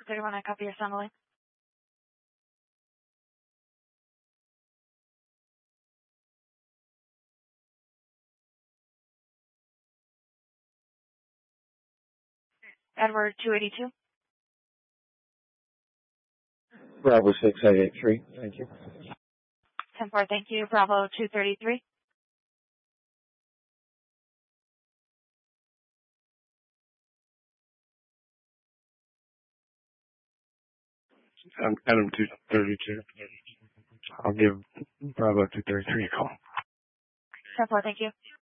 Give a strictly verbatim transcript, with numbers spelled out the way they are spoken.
thirty-one, I copy assembly. Edward two eighty-two. Bravo six eight eight three, thank you. ten four, thank you. Bravo two thirty-three. I'm Adam two thirty-two. I'll give Bravo two thirty-three a call. ten four, thank you.